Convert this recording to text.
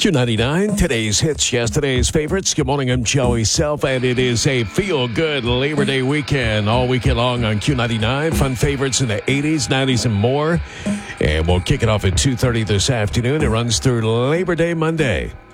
Q99, today's hits, yesterday's favorites. Good morning, I'm Joey Self, and it is a feel-good Labor Day weekend all weekend long on Q99. Fun favorites in the 80s, 90s, and more. And we'll kick it off at 2:30 this afternoon. It runs through Labor Day Monday.